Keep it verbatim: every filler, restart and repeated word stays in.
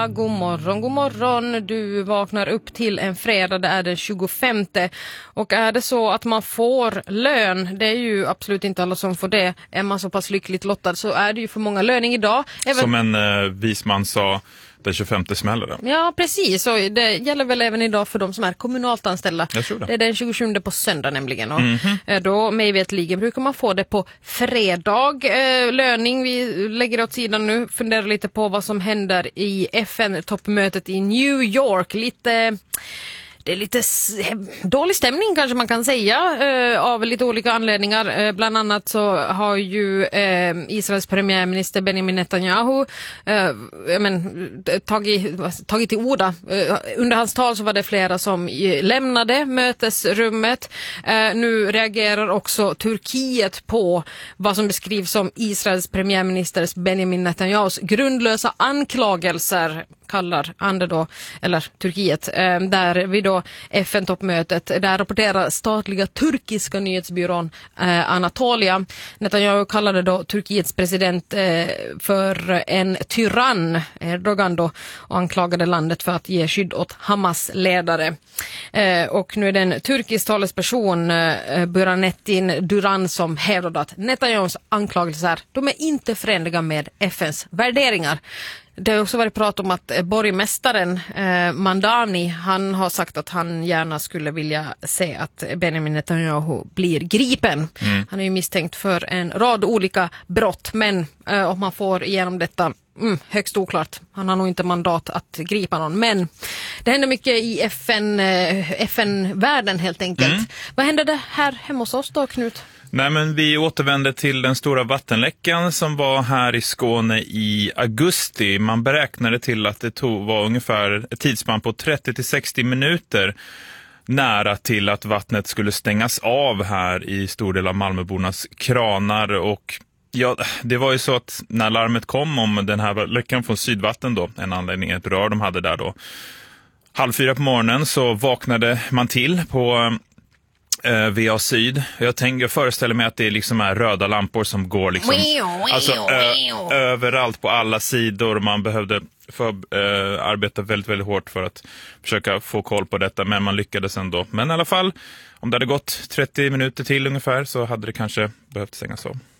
God morgon, god morgon. Du vaknar upp till en fredag, det är den tjugofemte. Och är det så att man får lön, det är ju absolut inte alla som får det. Är man så pass lyckligt lottad så är det ju för många löning idag. Även... Som en eh, visman sa, den tjugofemte smäller det. Ja, precis. Och det gäller väl även idag för de som är kommunalt anställda. Jag tror det. Det är den tjugosjunde på söndag nämligen. Och Mm-hmm. då, mig vetligen, brukar man få det på fredag. Eh, löning, vi lägger åt sidan nu. Funderar lite på vad som händer i F N-toppmötet i New York. Lite... Det är lite s- dålig stämning kanske man kan säga eh, av lite olika anledningar. Eh, bland annat så har ju eh, Israels premiärminister Benjamin Netanyahu eh, men, tagit, tagit till orda. Eh, under hans tal så var det flera som eh, lämnade mötesrummet. Eh, nu reagerar också Turkiet på vad som beskrivs som Israels premiärministers Benjamin Netanyahus grundlösa anklagelser, kallar Ande då, eller Turkiet, eh, där vi då F N-toppmötet, där rapporterar statliga turkiska nyhetsbyrån eh, Anatolia. Netanyahu kallade då Turkiets president eh, för en tyrann, Erdogan då, och anklagade landet för att ge skydd åt Hamas ledare. Eh, och nu är den turkisk talesperson eh, Burhanettin Duran som hävdade att Netanyahus anklagelser, de är inte förenliga med F N:s värderingar. Det har också varit prat om att borgmästaren eh, Mandani, han har sagt att han gärna skulle vilja se att Benjamin Netanyahu blir gripen. Mm. Han är ju misstänkt för en rad olika brott, men eh, om man får igenom detta, mm, högst oklart. Han har nog inte mandat att gripa någon, men det händer mycket i F N, eh, F N-världen helt enkelt. Mm. Vad händer det här hemma hos oss då, Knut? Nej, men vi återvände till den stora vattenläckan som var här i Skåne i augusti. Man beräknade till att det tog, var ungefär ett tidsspann på trettio till sextio minuter nära till att vattnet skulle stängas av här i stor del av Malmöbornas kranar. Och ja, det var ju så att när larmet kom om den här läckan från Sydvatten då, en anläggning, ett rör de hade där då, halv fyra på morgonen så vaknade man till på Uh, V A Syd. Jag, tänk, jag föreställer mig att det liksom är röda lampor som går liksom, alltså, ö- överallt på alla sidor. Man behövde för, uh, arbeta väldigt, väldigt hårt för att försöka få koll på detta, men man lyckades ändå. Men i alla fall, om det hade gått trettio minuter till ungefär så hade det kanske behövt stängas av.